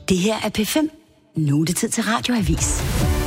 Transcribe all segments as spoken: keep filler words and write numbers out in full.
Det her er P fem. Nu er det tid til Radioavis.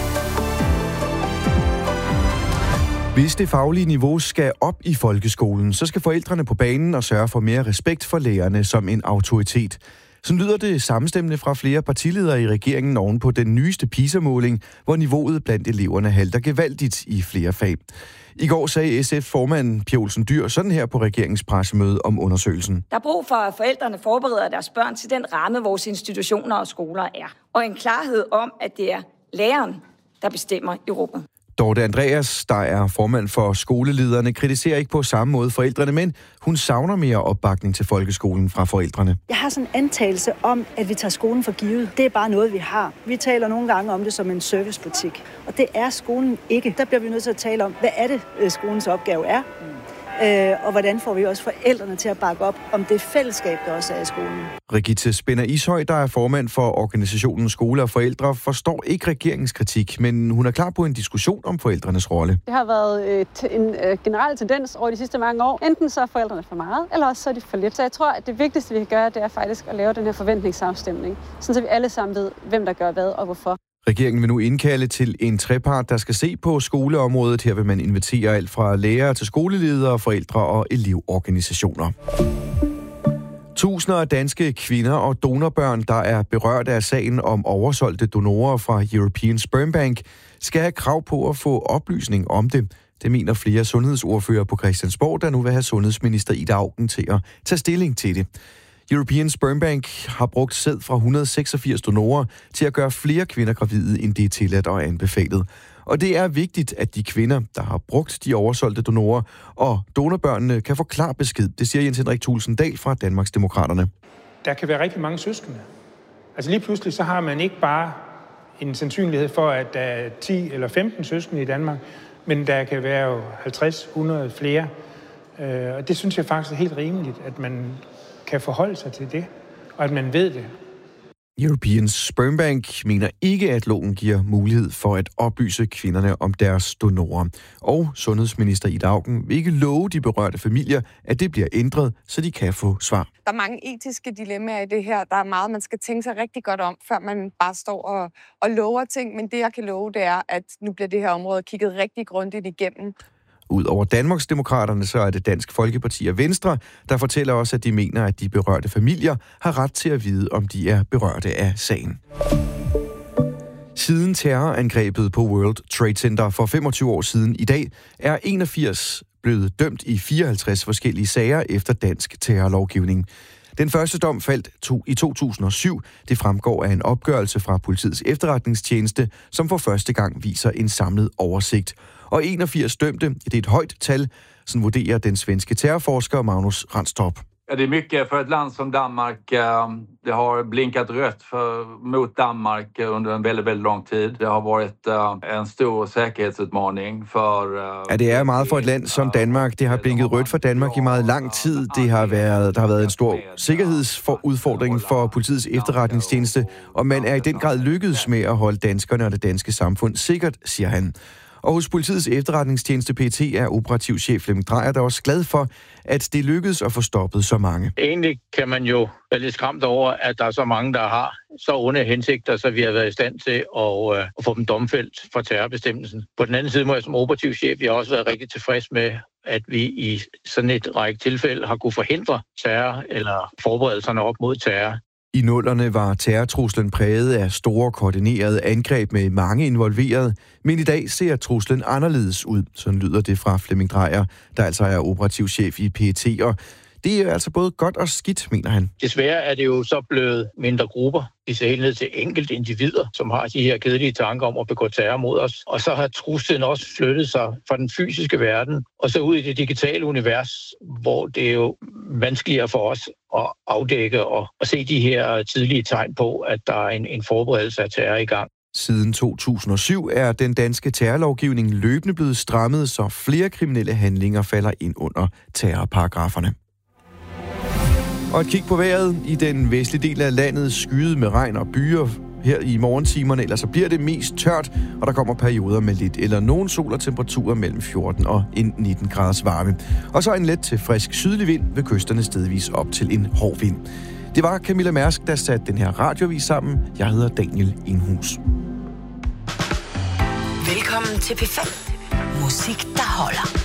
Hvis det faglige niveau skal op i folkeskolen, så skal forældrene på banen og sørge for mere respekt for lærerne som en autoritet. Så lyder det samstemmende fra flere partiledere i regeringen oven på den nyeste PISA-måling, hvor niveauet blandt eleverne halter gevaldigt i flere fag. I går sagde S F-formanden Pia Olsen Dyhr sådan her på regeringens pressemøde om undersøgelsen. Der er brug for, at forældrene forbereder deres børn til den ramme, vores institutioner og skoler er. Og en klarhed om, at det er læreren, der bestemmer i rummet. Dorte Andreas, der er formand for skolelederne, kritiserer ikke på samme måde forældrene, men hun savner mere opbakning til folkeskolen fra forældrene. Jeg har sådan en antagelse om, at vi tager skolen for givet. Det er bare noget, vi har. Vi taler nogle gange om det som en servicebutik, og det er skolen ikke. Der bliver vi nødt til at tale om, hvad er det, skolens opgave er, øh, og hvordan får vi også forældrene til at bakke op om det fællesskab, der også er i skolen. Rigitte Spinner Ishøj, der er formand for organisationen Skole og Forældre, forstår ikke regeringens kritik, men hun er klar på en diskussion om forældrenes rolle. Det har været et, en uh, generel tendens over de sidste mange år. Enten så er forældrene for meget, eller også så er de for lidt. Så jeg tror, at det vigtigste, vi kan gøre, det er faktisk at lave den her forventningsafstemning, så vi alle sammen ved, hvem der gør hvad og hvorfor. Regeringen vil nu indkalde til en trepart, der skal se på skoleområdet. Her vil man invitere alt fra lærere til skoleledere, forældre og elevorganisationer. Tusinder af danske kvinder og donorbørn, der er berørt af sagen om oversolgte donorer fra European Sperm Bank, skal have krav på at få oplysning om det. Det mener flere sundhedsordfører på Christiansborg, der nu vil have sundhedsminister Ida Auken til at tage stilling til det. European Sperm Bank har brugt sæd fra et hundrede og seksogfirs donorer til at gøre flere kvinder gravide, end det er tilladt og anbefalet. Og det er vigtigt, at de kvinder, der har brugt de oversolgte donorer, og donorbørnene kan få klar besked. Det siger Jens Henrik Thulesen Dahl fra Danmarksdemokraterne. Der kan være rigtig mange søskende. Altså lige pludselig så har man ikke bare en sandsynlighed for, at der er ti eller femten søskende i Danmark, men der kan være halvtreds hundrede flere. Og det synes jeg faktisk er helt rimeligt, at man kan forholde sig til det, og at man ved det. European Sperm Bank mener ikke, at loven giver mulighed for at oplyse kvinderne om deres donorer. Og sundhedsminister Ida Auken vil ikke love de berørte familier, at det bliver ændret, så de kan få svar. Der er mange etiske dilemmaer i det her. Der er meget, man skal tænke sig rigtig godt om, før man bare står og, og lover ting. Men det, jeg kan love, det er, at nu bliver det her område kigget rigtig grundigt igennem. Udover Danmarksdemokraterne, så er det Dansk Folkeparti og Venstre, der fortæller os, at de mener, at de berørte familier har ret til at vide, om de er berørte af sagen. Siden terrorangrebet på World Trade Center for femogtyve år siden i dag, er enogfirs blevet dømt i fireoghalvtreds forskellige sager efter dansk terrorlovgivning. Den første dom faldt to, i to tusind og syv. Det fremgår af en opgørelse fra Politiets Efterretningstjeneste, som for første gang viser en samlet oversigt. Og enogfirs dømte, det er et højt tal, sådan vurderer den svenske terrorforsker Magnus Ranstorp. Ja, det är mycket för ett land som Danmark. Det har blinkat rött för, mot Danmark under en väldigt, väldigt lång tid. Det har varit en stor säkerhetsutmaning för... Ja, det er meget for et land som Danmark. Det har blinket rødt for Danmark i meget lang tid. Det har været, der har været en stor sikkerhedsudfordring for Politiets Efterretningstjeneste, og man er i den grad lykkedes med at holde danskerne og det danske samfund sikkert, siger han. Og hos Politiets Efterretningstjeneste P T er operativchef Flemming Drejer der også glad for, at det lykkedes at få stoppet så mange. Egentlig kan man jo være lidt skræmt over, at der er så mange, der har så onde hensigter, så vi har været i stand til at, øh, at få dem domfældt for terrorbestemmelsen. På den anden side må jeg som operativchef jeg har også været rigtig tilfreds med, at vi i sådan et række tilfælde har kunne forhindre terror eller forberedelserne op mod terror. I nullerne var terrortruslen præget af store koordinerede angreb med mange involverede, men i dag ser truslen anderledes ud. Sådan lyder det fra Flemming Drejer, der altså er operativchef i P T, og det er altså både godt og skidt, mener han. Desværre er det jo så blevet mindre grupper. Vi ser helt ned til enkelte individer, som har de her kedelige tanker om at begå terror mod os. Og så har truslen også flyttet sig fra den fysiske verden og så ud i det digitale univers, hvor det er jo vanskeligere for os at afdække og at se de her tidlige tegn på, at der er en, en forberedelse af terror i gang. Siden to tusind og syv er den danske terrorlovgivning løbende blevet strammet, så flere kriminelle handlinger falder ind under terrorparagraferne. Og et kig på vejret. I den vestlige del af landet skyet med regn og byer her i morgentimerne, ellers så bliver det mest tørt, og der kommer perioder med lidt eller nogen sol og temperaturer mellem fjorten og nitten graders varme. Og så en let til frisk sydlig vind ved kysterne stedvis op til en hård vind. Det var Camilla Mærsk, der satte den her radioavis sammen. Jeg hedder Daniel Enhus. Velkommen til P fem. Musik, der holder.